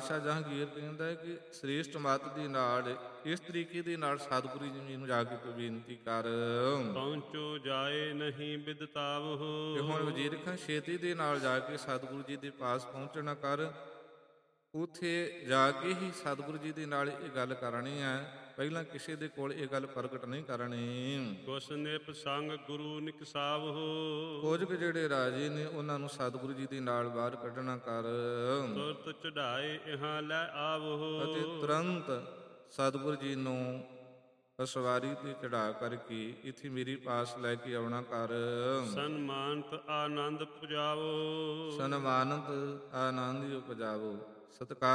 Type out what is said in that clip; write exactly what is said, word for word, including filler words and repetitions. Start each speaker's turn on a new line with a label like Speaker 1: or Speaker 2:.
Speaker 1: ਬਾਦਸ਼ਾਹ ਜਹਾਂਗੀਰ ਕਹਿੰਦਾ ਹੈ ਕਿ ਸ੍ਰੇਸ਼ਟ ਮੱਤ ਦੇ ਨਾਲ ਇਸ ਤਰੀਕੇ ਦੇ ਨਾਲ ਸਤਿਗੁਰੂ ਜੀ ਨੂੰ ਜਾ ਕੇ ਤੂੰ ਬੇਨਤੀ ਕਰ।
Speaker 2: ਪਹੁੰਚੋ ਜਾਏ ਨਹੀਂ ਬਿਦਤਾਵਹੁ।
Speaker 1: ਤੇ ਹੁਣ ਵਜ਼ੀਰ ਖਾਂ ਛੇਤੀ ਦੇ ਨਾਲ ਜਾ ਕੇ ਸਤਿਗੁਰੂ ਜੀ ਦੇ ਪਾਸ ਪਹੁੰਚਣਾ ਕਰ। ਉੱਥੇ ਜਾ ਕੇ ਹੀ ਸਤਿਗੁਰੂ ਜੀ ਦੇ ਨਾਲ ਇਹ ਗੱਲ ਕਰਨੀ ਹੈ, ਪਹਿਲਾਂ ਕਿਸੇ ਦੇ ਕੋਲ ਇਹ ਗੱਲ ਪ੍ਰਗਟ ਨਹੀਂ ਕਰਨੀ।
Speaker 2: ਕੁਸ ਨਿਪ ਸੰਗ ਗੁਰੂ ਨਿਕਸਾਵਹੁ।
Speaker 1: ਕੁਝ ਕੁ ਜਿਹੜੇ ਰਾਜੇ ਨੇ ਉਹਨਾਂ ਨੂੰ ਸਤਿਗੁਰੂ ਜੀ ਦੇ ਨਾਲ ਬਾਹਰ ਕੱਢਣਾ ਕਰ।
Speaker 2: ਤੁਰਤ ਚੜਾਏ ਇਹਾਂ ਲੈ ਆਵਹੁ।
Speaker 1: ਅਤੇ ਤੁਰੰਤ ਸਤਿਗੁਰੂ ਜੀ ਨੂੰ ਸਵਾਰੀ ਤੇ ਚੜਾ ਕਰਕੇ ਇੱਥੇ ਮੇਰੇ ਪਾਸ ਲੈ ਕੇ ਆਉਣਾ ਕਰ।
Speaker 2: ਸਨਮਾਨਤ ਆਨੰਦ ਪੁਜਾਵੋ।
Speaker 1: ਸਨਮਾਨਤ ਆਨੰਦ ਉਪਜਾਵੋ। ਸਤਿਕਾਰ